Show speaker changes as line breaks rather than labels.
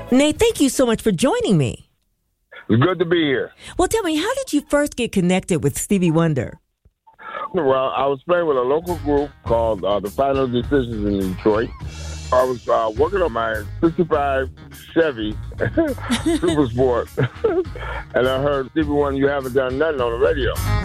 Nate, thank you so much for joining me.
It's good to be here.
Well, tell me, how did you first get connected with Stevie Wonder?
Well, I was playing with a local group called the Final Decisions in Detroit. I was working on my 65 Chevy Super Sport, and I heard Stevie Wonder, "You haven't done nothing" on the radio.